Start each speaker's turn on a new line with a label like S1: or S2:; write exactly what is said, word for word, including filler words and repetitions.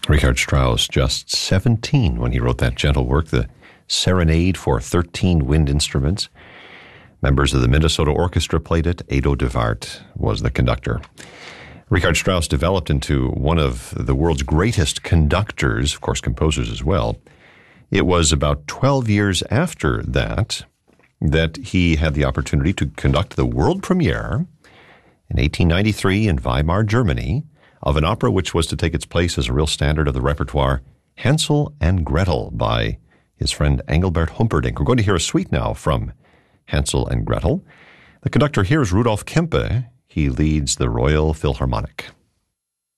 S1: Richard Strauss, just seventeen when he wrote that gentle work, the Serenade for thirteen Wind Instruments. Members of the Minnesota Orchestra played it. Edo de Waart was the conductor. Richard Strauss developed into one of the world's greatest conductors, of course, composers as well. It was about twelve years after that that he had the opportunity to conduct the world premiere in eighteen ninety-three in Weimar, Germany, of an opera which was to take its place as a real standard of the repertoire, Hansel and Gretel, by his friend Engelbert Humperdinck. We're going to hear a suite now from Hansel and Gretel. The conductor here is Rudolf Kempe. He leads the Royal Philharmonic.